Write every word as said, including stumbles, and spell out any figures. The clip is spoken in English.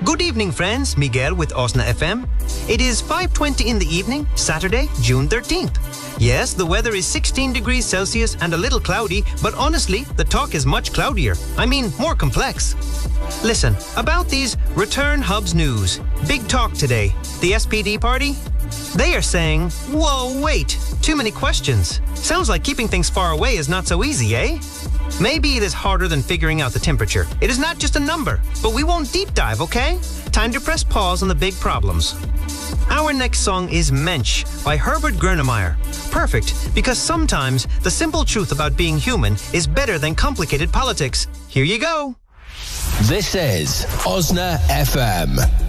Good evening, friends. Miguel with Osna F M. It is five twenty in the evening, Saturday, June thirteenth. Yes, the weather is sixteen degrees Celsius and a little cloudy, but honestly, the talk is much cloudier. I mean, more complex. Listen, about these return hubs news. Big talk today. The S P D party? They are saying, whoa, wait, too many questions. Sounds like keeping things far away is not so easy, eh? Maybe it is harder than figuring out the temperature. It is not just a number, but we won't deep dive, okay? Time to press pause on the big problems. Our next song is Mensch by Herbert Grönemeyer. Perfect, because sometimes the simple truth about being human is better than complicated politics. Here you go. This is Osna F M.